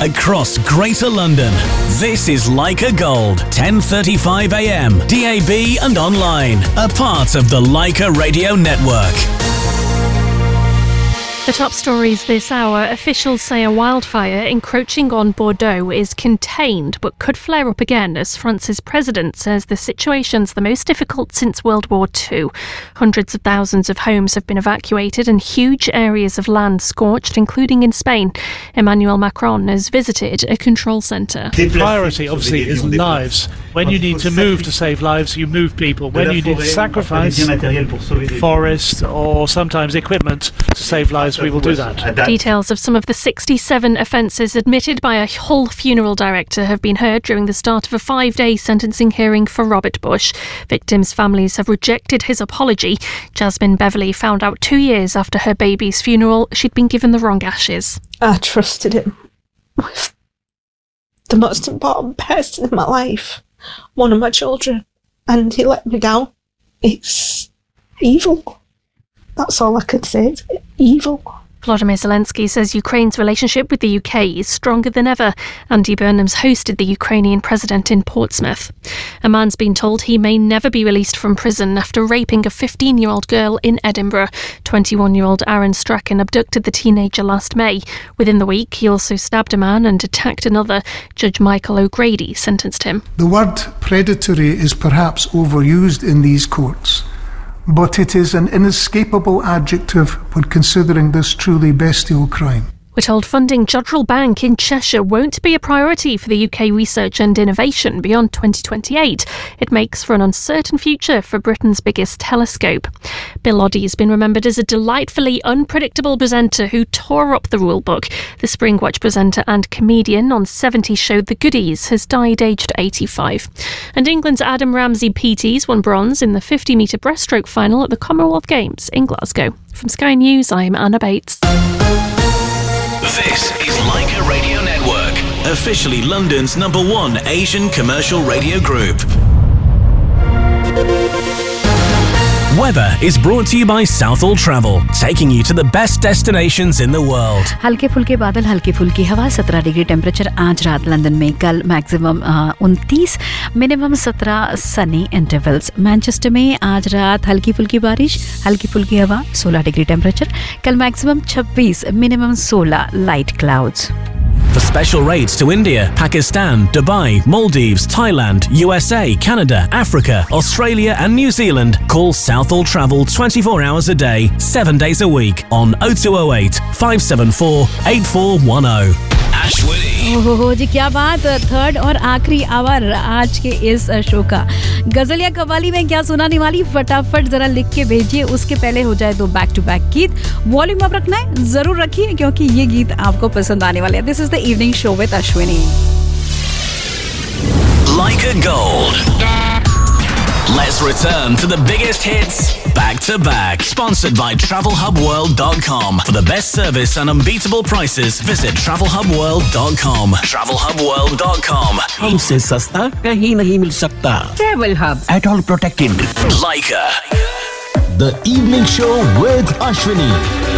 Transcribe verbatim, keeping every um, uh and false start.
across Greater London. This is Leica Gold, ten thirty-five a m, D A B and online, a part of the Leica Radio Network. The top stories this hour. Officials say a wildfire encroaching on Bordeaux is contained but could flare up again as France's president says the situation's the most difficult since World War Two. Hundreds of thousands of homes have been evacuated and huge areas of land scorched, including in Spain. Emmanuel Macron has visited a control centre. The priority, obviously, is lives. When you need to move to save lives, you move people. When you need to sacrifice forest or sometimes equipment to save lives, we will do that. Details of some of the sixty-seven offences admitted by a Hull funeral director have been heard during the start of a five-day sentencing hearing for Robert Bush. Victims' families have rejected his apology. Jasmine Beverley found out two years after her baby's funeral she'd been given the wrong ashes. I trusted him with the most important person in my life, one of my children, and he let me down. It's evil. That's all I could say. It's evil. Volodymyr Zelensky says Ukraine's relationship with the U K is stronger than ever. Andy Burnham's hosted the Ukrainian president in Portsmouth. A man's been told he may never be released from prison after raping a fifteen-year-old girl in Edinburgh. twenty-one-year-old Aaron Strachan abducted the teenager last May. Within the week, he also stabbed a man and attacked another. Judge Michael O'Grady sentenced him. The word predatory is perhaps overused in these courts, but it is an inescapable adjective when considering this truly bestial crime. We're told funding Jodrell Bank in Cheshire won't be a priority for the U K research and innovation beyond twenty twenty-eight. It makes for an uncertain future for Britain's biggest telescope. Bill Oddie has been remembered as a delightfully unpredictable presenter who tore up the rulebook. The Springwatch presenter and comedian on seventy show The Goodies has died aged eighty-five. And England's Adam Ramsey P Ts won bronze in the fifty metre breaststroke final at the Commonwealth Games in Glasgow. From Sky News, I'm Anna Bates. This is Leica Radio Network, officially London's number one Asian commercial radio group. Weather is brought to you by Southall Travel, taking you to the best destinations in the world. हल्के फुल्के बादल, हल्की फुल्की हवा, सत्रह degree temperature आज रात London में, कल मैक्सिमम उनतीस, मिनिमम सत्रह, सनी इंटरवल्स. मैनचेस्टर में आज रात हल्की फुल्की बारिश, हल्की फुल्की हवा, सोलह डिग्री टेम्परेचर, कल मैक्सिमम छब्बीस, मिनिमम सोलह, light clouds. For special rates to India, Pakistan, Dubai, Maldives, Thailand, U S A, Canada, Africa, Australia and New Zealand, call Southall Travel twenty-four hours a day, seven days a week on oh two oh eight, five seven four, eight four one oh. Ashwini. ओहो जी, क्या बात. Third और आखिरी our आज के इस show का. गजल या कव्वाली में क्या सुनाने वाली, फटाफट जरा लिख के भेजिए. उसके पहले हो जाए दो बैक टू बैक गीत. वॉल्यूम आप रखना है, जरूर रखिए क्योंकि ये गीत आपको पसंद आने वाले हैं. This is the evening show with Ashwini. Leica Gold. Let's return to the biggest hits back to back. Sponsored by travel hub world dot com. For the best service and unbeatable prices, visit travel hub world dot com. travel hub world dot com. हमसे सस्ता कहीं नहीं मिल सकता. Travel Hub. At all protected. Leica. The evening show with Ashwini.